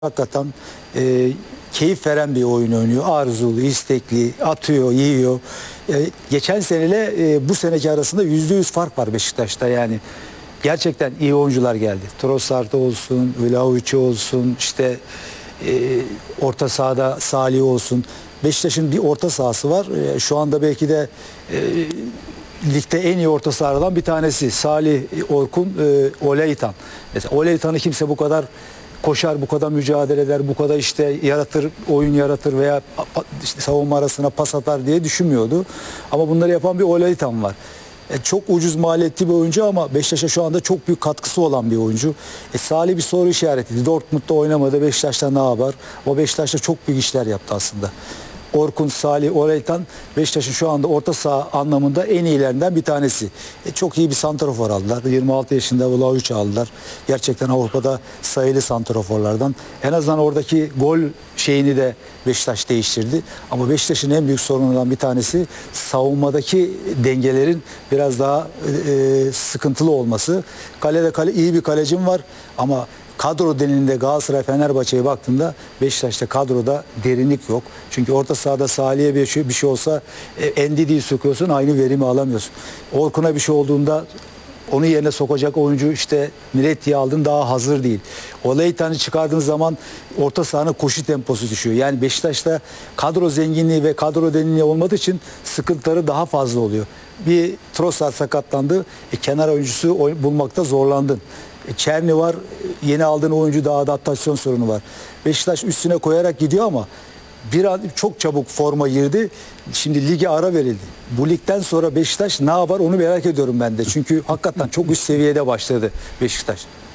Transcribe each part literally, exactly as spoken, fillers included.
Hakikaten e, keyif veren bir oyun oynuyor. Arzulu, istekli, atıyor, yiyor. E, geçen seneyle e, bu seneki arasında yüzde yüz fark var Beşiktaş'ta yani. Gerçekten iyi oyuncular geldi. Trossard olsun, Vlahovic olsun, işte e, orta sahada Salih olsun. Beşiktaş'ın bir orta sahası var. E, şu anda belki de e, ligde en iyi orta sahalardan bir tanesi. Salih, Orkun, e, Oleytan. Mesela Oleytan'ı kimse bu kadar koşar, bu kadar mücadele eder, bu kadar işte yaratır, oyun yaratır veya işte savunma arasına pas atar diye düşünmüyordu. Ama bunları yapan bir Oleytan var. E, çok ucuz maliyetli bir oyuncu ama Beşiktaş'a şu anda çok büyük katkısı olan bir oyuncu. E, Salih bir soru işaretiydi. Dortmund'da oynamadı. Beşiktaş'ta ne yapar? O Beşiktaş'ta çok büyük işler yaptı aslında. Orkun, Salih, Oleytan Beşiktaş'ın şu anda orta saha anlamında en iyilerinden bir tanesi. E, çok iyi bir santrafor aldılar. yirmi altı yaşında Vlahovic aldılar. Gerçekten Avrupa'da sayılı santraforlardan. En azından oradaki gol şeyini de Beşiktaş değiştirdi. Ama Beşiktaş'ın en büyük sorunundan bir tanesi savunmadaki dengelerin biraz daha e, sıkıntılı olması. Kalede kale iyi bir kalecim var ama kadro denilinde Galatasaray, Fenerbahçe'ye baktığında Beşiktaş'ta kadroda derinlik yok. Çünkü orta sahada Salih'e bir şey, bir şey olsa e, Ndidi'yi sokuyorsun, aynı verimi alamıyorsun. Orkun'a bir şey olduğunda onu yerine sokacak oyuncu işte Miretti'yi aldın, daha hazır değil. Oleytan'ı çıkardığın zaman orta sahanın koşu temposu düşüyor. Yani Beşiktaş'ta kadro zenginliği ve kadro derinliği olmadığı için sıkıntıları daha fazla oluyor. Bir Trossard sakatlandı, e, kenar oyuncusu bulmakta zorlandın. Çerni var, yeni aldığın oyuncu daha adaptasyon sorunu var. Beşiktaş üstüne koyarak gidiyor ama bir an çok çabuk forma girdi. Şimdi lige ara verildi. Bu ligden sonra Beşiktaş ne yapar onu merak ediyorum ben de. Çünkü hakikaten çok üst seviyede başladı Beşiktaş.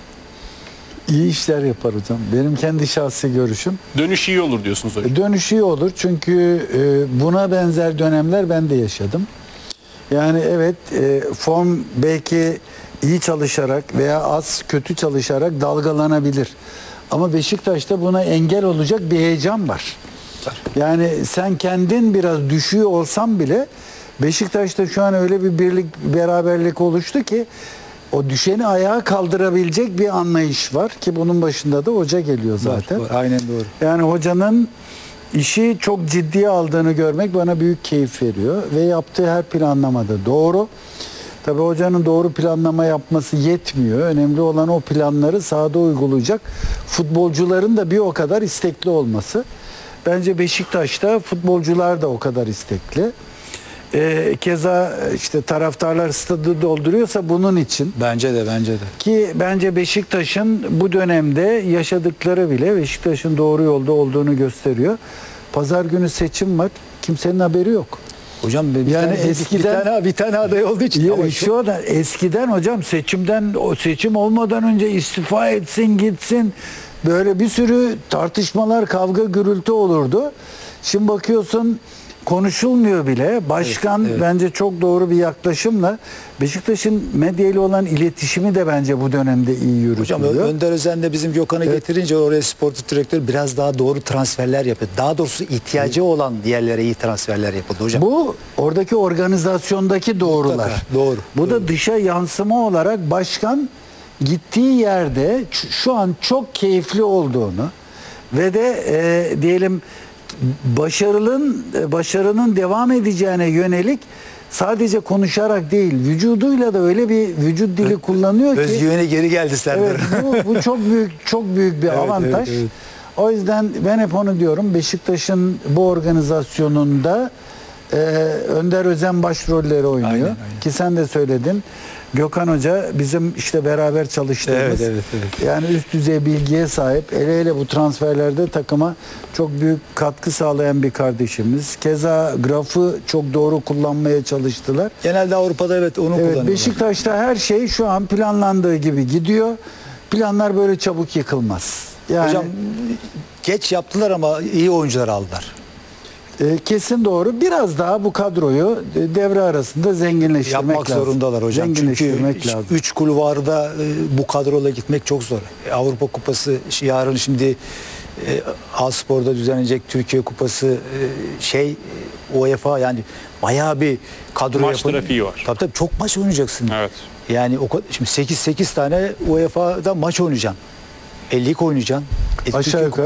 İyi işler yapar hocam. Benim kendi şahsi görüşüm. Dönüş iyi olur diyorsunuz hocam. Dönüş iyi olur çünkü e, buna benzer dönemler ben de yaşadım. Yani evet e, form belki iyi çalışarak veya az kötü çalışarak dalgalanabilir. Ama Beşiktaş'ta buna engel olacak bir heyecan var. Yani sen kendin biraz düşüyor olsan bile Beşiktaş'ta şu an öyle bir birlik, beraberlik oluştu ki o düşeni ayağa kaldırabilecek bir anlayış var ki bunun başında da hoca geliyor zaten. Doğru, aynen doğru. Yani hocanın işi çok ciddiye aldığını görmek bana büyük keyif veriyor ve yaptığı her planlamada doğru. Tabii hocanın doğru planlama yapması yetmiyor. Önemli olan o planları sahada uygulayacak futbolcuların da bir o kadar istekli olması. Bence Beşiktaş'ta futbolcular da o kadar istekli. Ee, keza işte taraftarlar stadı dolduruyorsa bunun için. Bence de bence de. Ki bence Beşiktaş'ın bu dönemde yaşadıkları bile Beşiktaş'ın doğru yolda olduğunu gösteriyor. Pazar günü seçim var. Kimsenin haberi yok. Hocam bir yani tane, eskiden bir tane, bir tane aday olduğu için. Ya ama şu anda eskiden hocam seçimden o seçim olmadan önce istifa etsin gitsin böyle bir sürü tartışmalar, kavga, gürültü olurdu. Şimdi bakıyorsun konuşulmuyor bile. Başkan evet, evet. Bence çok doğru bir yaklaşımla Beşiktaş'ın medyayla olan iletişimi de bence bu dönemde iyi yürütülüyor. Hocam Önder Özen de bizim Gökhan'ı evet. getirince oraya sportif direktör biraz daha doğru transferler yapıyor. Daha doğrusu ihtiyacı evet. olan diğerlere iyi transferler yapıldı hocam. Bu oradaki organizasyondaki doğrular. Mutlaka, doğru. Bu doğru. da dışa yansıma olarak başkan gittiği yerde şu an çok keyifli olduğunu ve de e, diyelim başarının başarının devam edeceğine yönelik sadece konuşarak değil vücuduyla da öyle bir vücut dili kullanıyor ki özgüveni geri geldi Serdar. Evet, bu, bu çok büyük çok büyük bir evet, avantaj. Evet, evet. O yüzden ben hep onu diyorum. Beşiktaş'ın bu organizasyonunda e, Önder Özen başrolleri oynuyor. Aynen, aynen. Ki sen de söyledin. Gökhan Hoca bizim işte beraber çalıştığımız evet, evet, evet. yani üst düzey bilgiye sahip. Hele hele bu transferlerde takıma çok büyük katkı sağlayan bir kardeşimiz. Keza grafı çok doğru kullanmaya çalıştılar. Genelde Avrupa'da evet onu evet, kullanıyorlar. Beşiktaş'ta her şey şu an planlandığı gibi gidiyor. Planlar böyle çabuk yıkılmaz. Yani, hocam geç yaptılar ama iyi oyuncular aldılar. E, kesin doğru. Biraz daha bu kadroyu e, devre arasında zenginleştirmek yapmak lazım. zorundalar hocam. Çünkü üç kulvarda e, bu kadroyla gitmek çok zor. E, Avrupa Kupası yarın şimdi e, Aspor'da düzenlenecek Türkiye Kupası e, şey UEFA yani bayağı bir kadro maç yapın. trafiği var. Tabii tabii çok maç oynayacaksın. Evet. Yani o şimdi sekiz sekiz tane UEFA'da maç oynayacaksın. ellilik oynayacaksın. E, Aşağı Türkiye yukarı